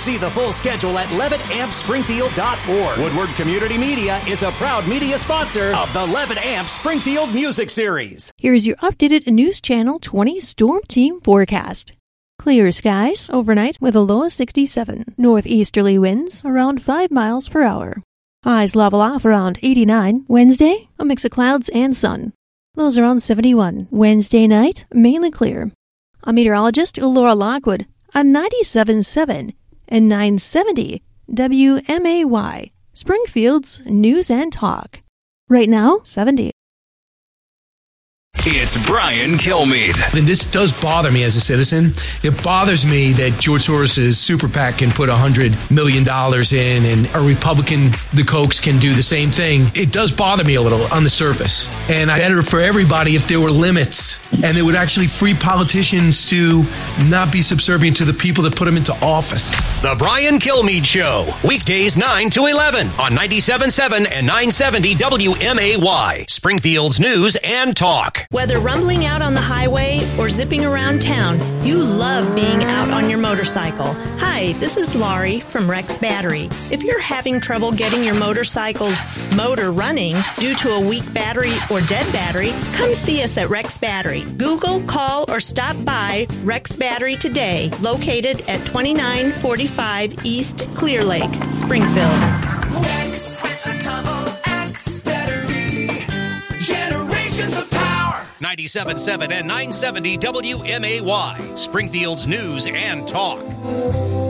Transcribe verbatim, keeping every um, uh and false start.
See the full schedule at levitt amp springfield dot org. Woodward Community Media is a proud media sponsor of the Levitt Amp Springfield Music Series. Here's your updated News Channel twenty Storm Team forecast. Clear skies overnight with a low of sixty-seven. Northeasterly winds around five miles per hour. Highs level off around eighty-nine. Wednesday, a mix of clouds and sun. Lows around seventy-one. Wednesday night, mainly clear. A meteorologist, Laura Lockwood, on ninety-seven point seven and nine seventy W M A Y, Springfield's News and Talk. Right now, seventy. It's Brian Kilmeade. And this does bother me as a citizen. It bothers me that George Soros' super PAC can put one hundred million dollars in and a Republican, the Kochs, can do the same thing. It does bother me a little on the surface. And I better for everybody if there were limits and it would actually free politicians to not be subservient to the people that put them into office. The Brian Kilmeade Show, weekdays nine to eleven on ninety-seven point seven and nine seventy W M A Y, Springfield's News and Talk. Whether rumbling out on the highway or zipping around town, you love being out on your motorcycle. Hi, this is Laurie from Rex Battery. If you're having trouble getting your motorcycle's motor running due to a weak battery or dead battery, come see us at Rex Battery. Google, call, or stop by Rex Battery today, located at twenty-nine forty-five East Clear Lake, Springfield. Rex with a double X battery. Generations of power. ninety-seven point seven and nine seventy W M A Y, Springfield's News and Talk.